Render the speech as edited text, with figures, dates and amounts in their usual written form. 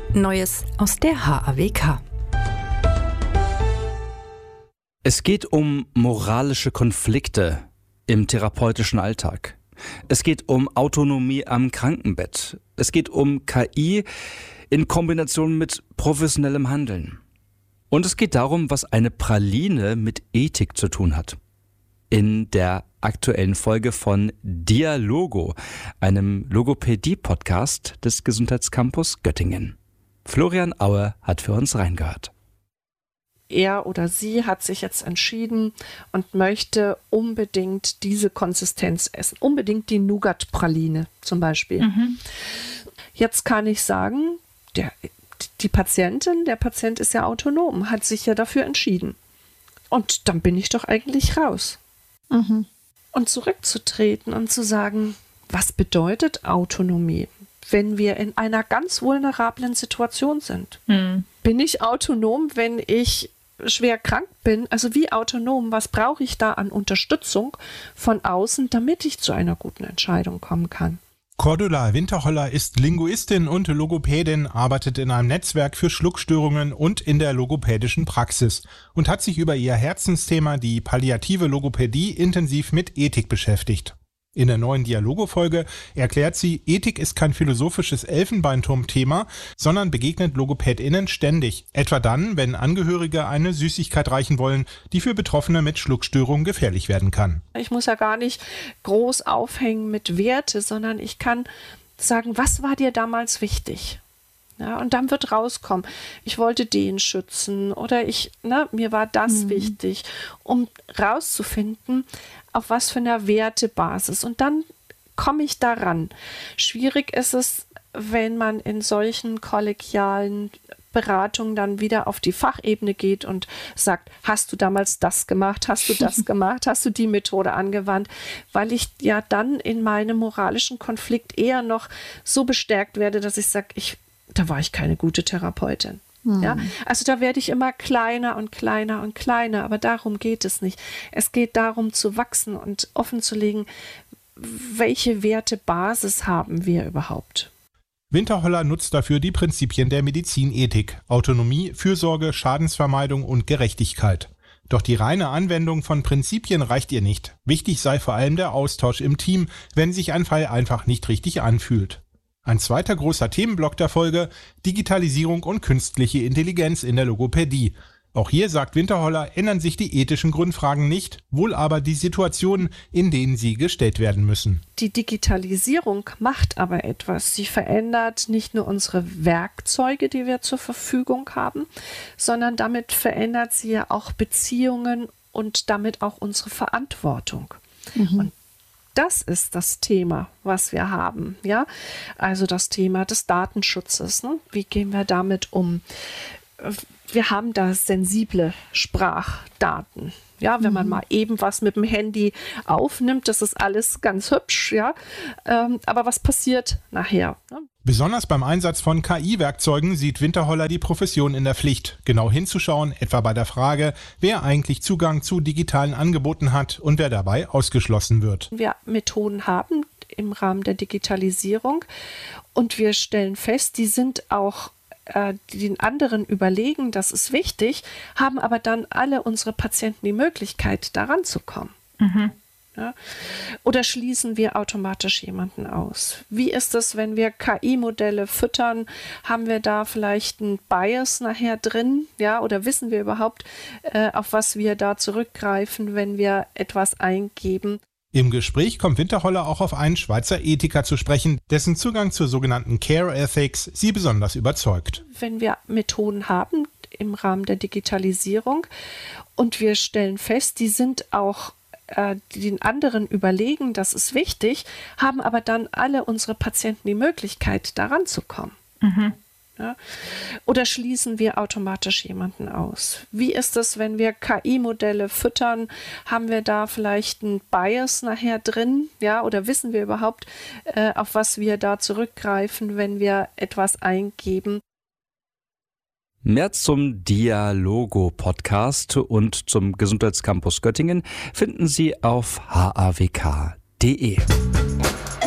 Neues aus der HAWK. Es geht um moralische Konflikte im therapeutischen Alltag. Es geht um Autonomie am Krankenbett. Es geht um KI in Kombination mit professionellem Handeln. Und es geht darum, was eine Praline mit Ethik zu tun hat. In der aktuellen Folge von Dialogo, einem Logopädie-Podcast des Gesundheitscampus Göttingen. Florian Aue hat für uns reingehört. Er oder sie hat sich jetzt entschieden und möchte unbedingt diese Konsistenz essen. Unbedingt die Nougat-Praline zum Beispiel. Jetzt kann ich sagen, der Patient ist ja autonom, hat sich ja dafür entschieden. Und dann bin ich doch eigentlich raus. Und zurückzutreten und zu sagen, was bedeutet Autonomie, wenn wir in einer ganz vulnerablen Situation sind? Bin ich autonom, wenn ich schwer krank bin? Also wie autonom, was brauche ich da an Unterstützung von außen, damit ich zu einer guten Entscheidung kommen kann? Cordula Winterholler ist Linguistin und Logopädin, arbeitet in einem Netzwerk für Schluckstörungen und in der logopädischen Praxis und hat sich über ihr Herzensthema, die palliative Logopädie, intensiv mit Ethik beschäftigt. In der neuen Dialogo-Folge erklärt sie, Ethik ist kein philosophisches Elfenbeinturm-Thema, sondern begegnet LogopädInnen ständig. Etwa dann, wenn Angehörige eine Süßigkeit reichen wollen, die für Betroffene mit Schluckstörungen gefährlich werden kann. Ich muss ja gar nicht groß aufhängen mit Werte, sondern ich kann sagen, was war dir damals wichtig? Ja, und dann wird rauskommen, ich wollte den schützen oder mir war das wichtig, um rauszufinden, auf was für einer Wertebasis. Und dann komme ich daran. Schwierig ist es, wenn man in solchen kollegialen Beratungen dann wieder auf die Fachebene geht und sagt, hast du damals das gemacht, hast du das gemacht, hast du die Methode angewandt, weil ich ja dann in meinem moralischen Konflikt eher noch so bestärkt werde, dass ich sage, da war ich keine gute Therapeutin. Ja, also da werde ich immer kleiner und kleiner und kleiner, aber darum geht es nicht. Es geht darum zu wachsen und offen zu legen, welche Wertebasis haben wir überhaupt. Winterholler nutzt dafür die Prinzipien der Medizinethik: Autonomie, Fürsorge, Schadensvermeidung und Gerechtigkeit. Doch die reine Anwendung von Prinzipien reicht ihr nicht. Wichtig sei vor allem der Austausch im Team, wenn sich ein Fall einfach nicht richtig anfühlt. Ein zweiter großer Themenblock der Folge: Digitalisierung und künstliche Intelligenz in der Logopädie. Auch hier, sagt Winterholler, ändern sich die ethischen Grundfragen nicht, wohl aber die Situationen, in denen sie gestellt werden müssen. Die Digitalisierung macht aber etwas. Sie verändert nicht nur unsere Werkzeuge, die wir zur Verfügung haben, sondern damit verändert sie ja auch Beziehungen und damit auch unsere Verantwortung. Und das ist das Thema, was wir haben, ja. Also das Thema des Datenschutzes. Wie gehen wir damit um? Wir haben da sensible Sprachdaten. Ja, wenn man mal eben was mit dem Handy aufnimmt, das ist alles ganz hübsch, ja. Aber was passiert nachher? Besonders beim Einsatz von KI-Werkzeugen sieht Winterholler die Profession in der Pflicht, genau hinzuschauen, etwa bei der Frage, wer eigentlich Zugang zu digitalen Angeboten hat und wer dabei ausgeschlossen wird. Wir Methoden haben im Rahmen der Digitalisierung und wir stellen fest, die sind auch den anderen überlegen, das ist wichtig, haben aber dann alle unsere Patienten die Möglichkeit, daran zu kommen. Ja? Oder schließen wir automatisch jemanden aus? Wie ist es, wenn wir KI-Modelle füttern? Haben wir da vielleicht einen Bias nachher drin? Ja? Oder wissen wir überhaupt, auf was wir da zurückgreifen, wenn wir etwas eingeben? Im Gespräch kommt Winterholler auch auf einen Schweizer Ethiker zu sprechen, dessen Zugang zur sogenannten Care Ethics sie besonders überzeugt. Wenn wir Methoden haben im Rahmen der Digitalisierung und wir stellen fest, die sind auch den anderen überlegen, das ist wichtig, haben aber dann alle unsere Patienten die Möglichkeit, daran zu kommen. Ja? Oder schließen wir automatisch jemanden aus? Wie ist es, wenn wir KI-Modelle füttern? Haben wir da vielleicht einen Bias nachher drin? Ja? Oder wissen wir überhaupt, auf was wir da zurückgreifen, wenn wir etwas eingeben? Mehr zum Dialogo-Podcast und zum Gesundheitscampus Göttingen finden Sie auf hawk.de.